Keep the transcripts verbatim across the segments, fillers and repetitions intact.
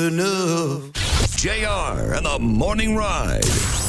enough. J R and the Morning Ride.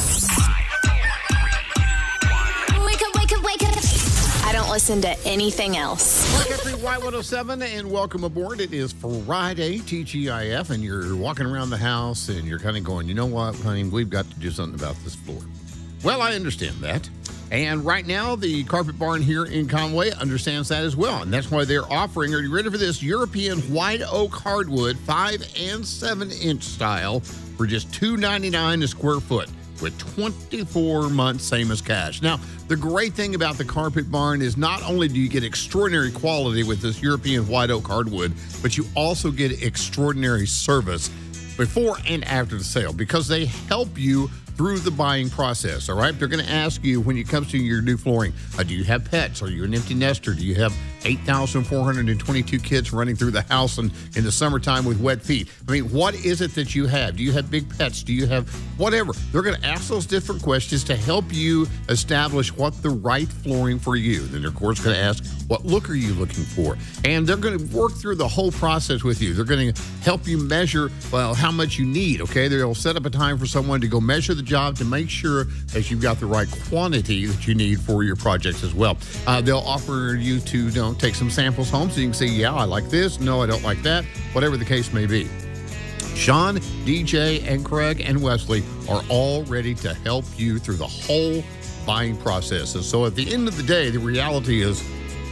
Wake up, wake up, wake up. I don't listen to anything else. Country Y one oh seven, and welcome aboard. It is Friday, T G I F, and you're walking around the house and you're kind of going, you know what, honey, we've got to do something about this floor. Well, I understand that. And right now, the Carpet Barn here in Conway understands that as well. And that's why they're offering, are you ready for this, European white oak hardwood five and seven inch style for just two ninety-nine a square foot with twenty-four months, same as cash. Now, the great thing about the Carpet Barn is not only do you get extraordinary quality with this European white oak hardwood, but you also get extraordinary service before and after the sale because they help you through the buying process, all right? They're going to ask you when it comes to your new flooring, uh, do you have pets? Are you an empty nester? Do you have eight thousand four hundred twenty-two kids running through the house in, in the summertime with wet feet? I mean, what is it that you have? Do you have big pets? Do you have whatever? They're going to ask those different questions to help you establish what the right flooring for you. Then they're, of course, going to ask, what look are you looking for? And they're going to work through the whole process with you. They're going to help you measure, well, how much you need, okay? They'll set up a time for someone to go measure the job to make sure that you've got the right quantity that you need for your projects as well. Uh, they'll offer you to, you know, take some samples home so you can say, yeah, I like this, no, I don't like that, whatever the case may be. Sean, D J, and Craig, and Wesley are all ready to help you through the whole buying process. And so at the end of the day, the reality is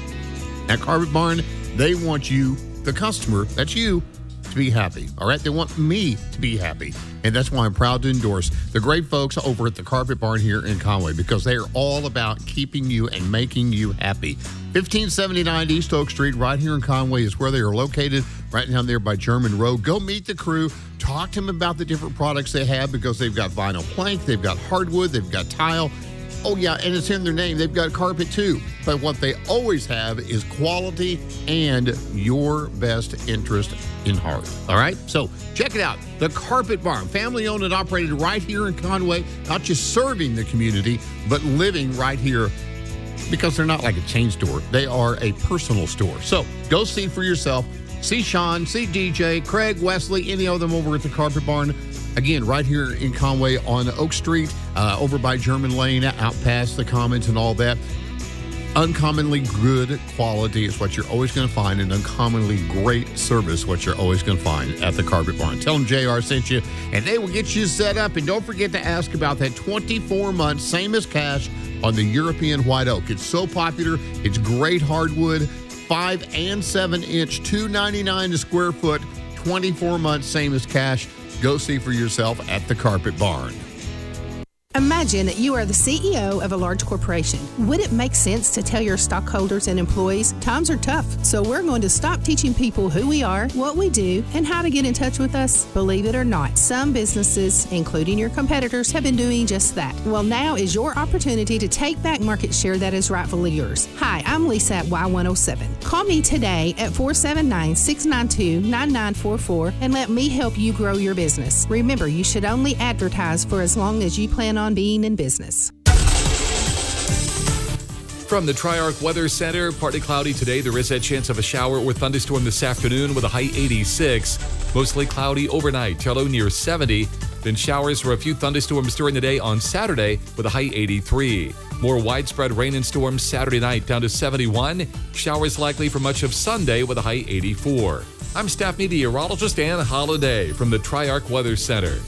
at Carpet Barn, they want you, the customer, that's you, to be happy, all right? They want me to be happy, and that's why I'm proud to endorse the great folks over at the Carpet Barn here in Conway because they are all about keeping you and making you happy. fifteen seventy-nine East Oak Street right here in Conway is where they are located, right down there by German Road. Go meet the crew. Talk to them about the different products they have because they've got vinyl plank, they've got hardwood, they've got tile. Oh, yeah, and it's in their name. They've got carpet, too. But what they always have is quality and your best interest in heart. All right? So check it out. The Carpet Barn, family-owned and operated right here in Conway, not just serving the community, but living right here because they're not like a chain store. They are a personal store. So go see for yourself. See Sean, see D J, Craig, Wesley, any of them over at the Carpet Barn. Again, right here in Conway on Oak Street, uh, over by German Lane, out past the Commons and all that. Uncommonly good quality is what you're always going to find, and uncommonly great service what you're always going to find at the Carpet Barn. Tell them J R sent you, and they will get you set up. And don't forget to ask about that twenty-four months, same as cash, on the European white oak. It's so popular. It's great hardwood, five and seven inch, two ninety-nine a square foot, twenty-four months, same as cash. Go see for yourself at the Carpet Barn. Imagine you are the C E O of a large corporation. Would it make sense to tell your stockholders and employees times are tough, so we're going to stop teaching people who we are, what we do, and how to get in touch with us? Believe it or not, some businesses, including your competitors, have been doing just that. Well, now is your opportunity to take back market share that is rightfully yours. Hi, I'm Lisa at Y one oh seven. Call me today at four seven nine, six nine two, nine nine four four and let me help you grow your business. Remember, you should only advertise for as long as you plan on being in business. From the Tri-Arc Weather Center, partly cloudy today. There is a chance of a shower or thunderstorm this afternoon with a high eighty-six. Mostly cloudy overnight, low near seventy. Then showers or a few thunderstorms during the day on Saturday with a high eighty-three. More widespread rain and storms Saturday night down to seventy-one. Showers likely for much of Sunday with a high eighty-four. I'm staff meteorologist Ann Holiday from the Tri-Arc Weather Center.